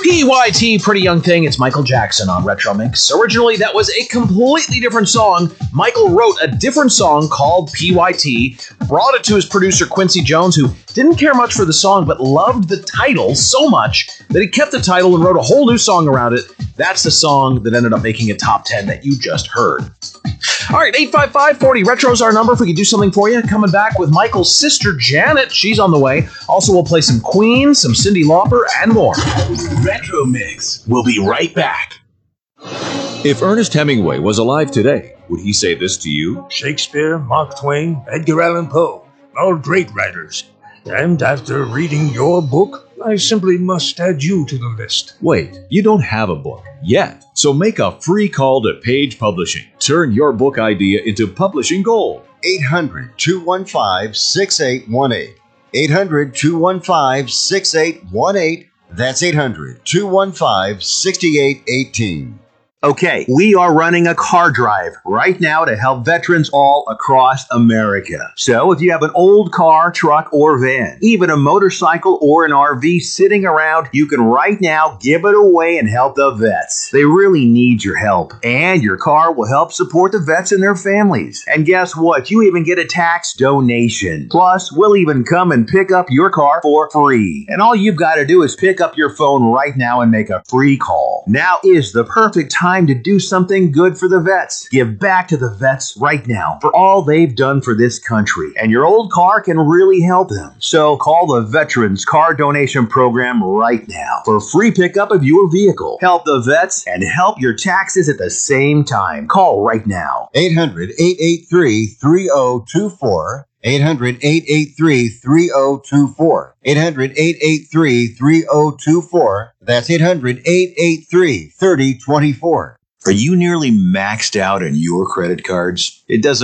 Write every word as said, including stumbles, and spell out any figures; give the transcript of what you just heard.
P Y T, Pretty Young Thing. It's Michael Jackson on Retro Mix. Originally, that was a completely different song. Michael wrote a different song called P Y T, brought it to his producer Quincy Jones, who didn't care much for the song but loved the title so much that he kept the title and wrote a whole new song around it. That's the song that ended up making a top ten that you just heard. All right, eight five five, four zero Retro's our number if we could do something for you. Coming back with Michael's sister, Janet. She's on the way. Also, we'll play some Queen, some Cyndi Lauper, and more. Retro Mix. We'll be right back. If Ernest Hemingway was alive today, would he say this to you? Shakespeare, Mark Twain, Edgar Allan Poe, all great writers. And after reading your book, I simply must add you to the list. Wait, you don't have a book yet. So make a free call to Page Publishing. Turn your book idea into publishing gold. eight hundred, two one five, six eight one eight. eight hundred, two one five, six eight one eight. That's eight hundred, two one five, six eight one eight. Okay, we are running a car drive right now to help veterans all across America. So if you have an old car, truck, or van, even a motorcycle or an R V sitting around, you can right now give it away and help the vets. They really need your help. And your car will help support the vets and their families. And guess what? You even get a tax donation. Plus, we'll even come and pick up your car for free. And all you've got to do is pick up your phone right now and make a free call. Now is the perfect time to do something good for the vets. Give back to the vets right now for all they've done for this country. And your old car can really help them. So call the Veterans Car Donation Program right now for free pickup of your vehicle. Help the vets and help your taxes at the same time. Call right now. eight hundred, eight eight three, three zero two four. eight hundred, eight eight three, three zero two four. eight hundred, eight eight three, three zero two four. That's eight hundred, eight eight three, three zero two four. Are you nearly maxed out on your credit cards? It doesn't